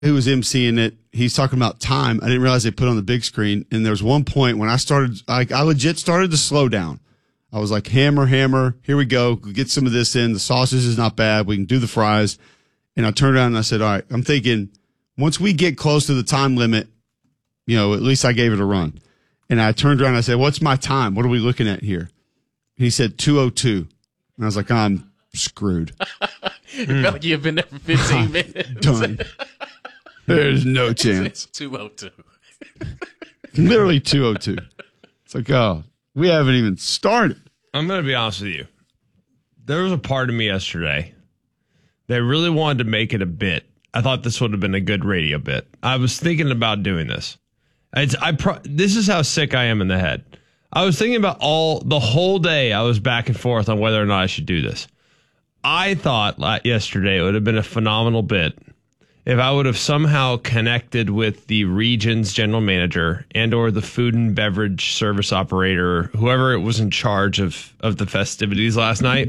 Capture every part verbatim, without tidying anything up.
who was emceeing it, he's talking about time. I didn't realize they put it on the big screen. And there was one point when I started, like, I legit started to slow down. I was like, hammer, hammer, here we go. Get some of this in. The sausage is not bad. We can do the fries. And I turned around and I said, all right, I'm thinking once we get close to the time limit, you know, at least I gave it a run. And I turned around and I said, what's my time? What are we looking at here? And he said two oh two. And I was like, I'm screwed. You felt like you've been there for fifteen minutes. Done. There's no chance. two oh two. Literally two oh two. It's like, oh, we haven't even started. I'm going to be honest with you. There was a part of me yesterday that really wanted to make it a bit. I thought this would have been a good radio bit. I was thinking about doing this. It's, I pro- This is how sick I am in the head. I was thinking about all the whole day. I was back and forth on whether or not I should do this. I thought yesterday it would have been a phenomenal bit if I would have somehow connected with the region's general manager and or the food and beverage service operator, whoever it was in charge of, of the festivities last night.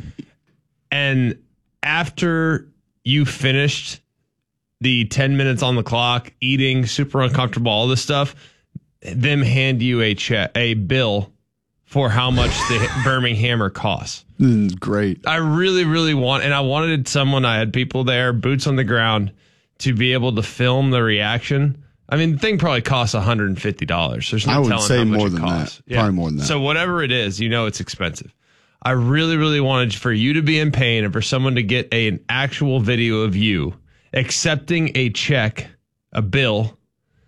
And after you finished the ten minutes on the clock, eating, super uncomfortable, all this stuff, them hand you a check, a bill for how much the Birmingham costs. Mm, great. I really, really want, and I wanted someone, I had people there, boots on the ground, to be able to film the reaction. I mean, the thing probably costs one hundred fifty dollars. There's no I would telling say how much more it than costs. that. Yeah. Probably more than that. So whatever it is, you know it's expensive. I really, really wanted for you to be in pain and for someone to get a, an actual video of you accepting a check, a bill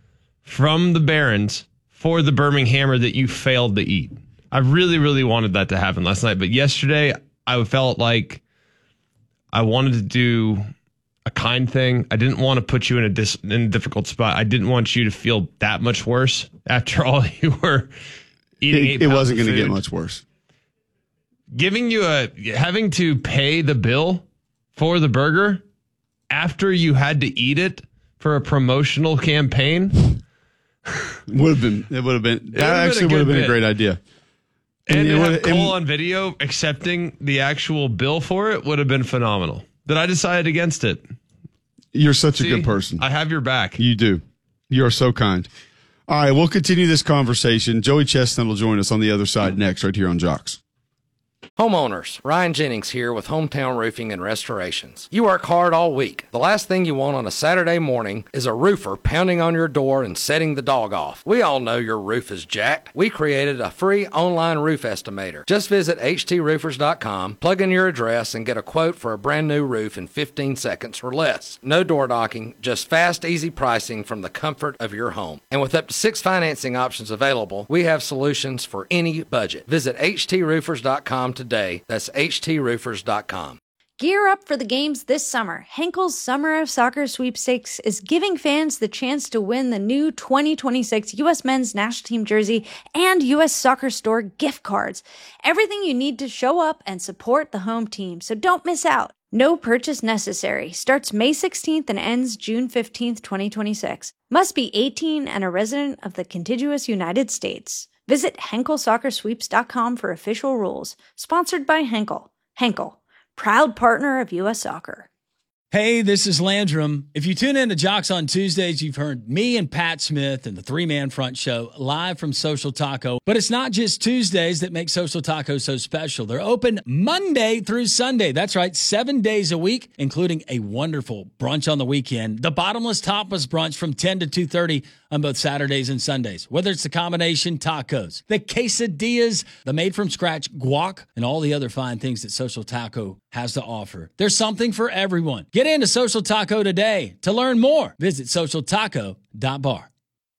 from the Barons for the Birmingham that you failed to eat. I really, really wanted that to happen last night. But yesterday, I felt like I wanted to do a kind thing. I didn't want to put you in a, dis- in a difficult spot. I didn't want you to feel that much worse. After all, you were eating eight It, it pounds wasn't of going to get food. much worse. Giving you a, having to pay the bill for the burger after you had to eat it for a promotional campaign. Would have been, it would have been, that actually would have been a great idea. And, And to it have would- Cole and- on video accepting the actual bill for it would have been phenomenal. But I decided against it. You're such See, a good person. I have your back. You do. You are so kind. All right, we'll continue this conversation. Joey Chestnut will join us on the other side next, right here on Jocks. Homeowners, Ryan Jennings here with Hometown Roofing and Restorations. You work hard all week. The last thing you want on a Saturday morning is a roofer pounding on your door and setting the dog off. We all know your roof is jacked. We created a free online roof estimator. Just visit h t roofers dot com, plug in your address, and get a quote for a brand new roof in fifteen seconds or less. No door knocking, just fast, easy pricing from the comfort of your home. And with up to six financing options available, we have solutions for any budget. Visit h t roofers dot com today. That's h t roofers dot com. Gear up for the games this summer. Henkel's Summer of Soccer Sweepstakes is giving fans the chance to win the new twenty twenty-six U S Men's National Team jersey and U S Soccer Store gift cards. Everything you need to show up and support the home team, so don't miss out. No purchase necessary. Starts May sixteenth and ends June fifteenth, twenty twenty-six. Must be eighteen and a resident of the contiguous United States. Visit henkel soccer sweeps dot com for official rules. Sponsored by Henkel. Henkel, proud partner of U S Soccer. Hey, this is Landrum. If you tune in to Jocks on Tuesdays, you've heard me and Pat Smith and the three-man front show live from Social Taco. But it's not just Tuesdays that make Social Taco so special. They're open Monday through Sunday. That's right, seven days a week, including a wonderful brunch on the weekend. The Bottomless Tapas brunch from ten to two thirty on both Saturdays and Sundays. Whether it's the combination tacos, the quesadillas, the made-from-scratch guac, and all the other fine things that Social Taco has to offer. There's something for everyone. Get into Social Taco today. To learn more, visit social taco dot bar.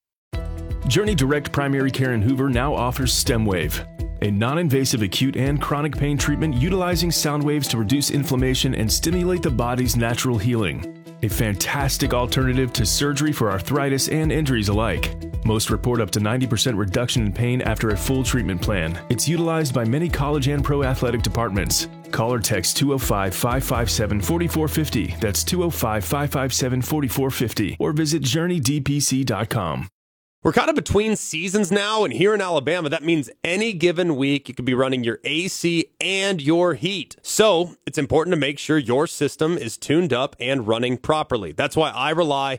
Journey Direct Primary Care in Hoover now offers StemWave, a non-invasive acute and chronic pain treatment utilizing sound waves to reduce inflammation and stimulate the body's natural healing. A fantastic alternative to surgery for arthritis and injuries alike. Most report up to ninety percent reduction in pain after a full treatment plan. It's utilized by many college and pro athletic departments. Call or text two oh five, five five seven, four four five oh. That's two oh five, five five seven, four four five oh. Or visit journey d p c dot com. We're kind of between seasons now, and here in Alabama, that means any given week you could be running your A C and your heat. So it's important to make sure your system is tuned up and running properly. That's why I rely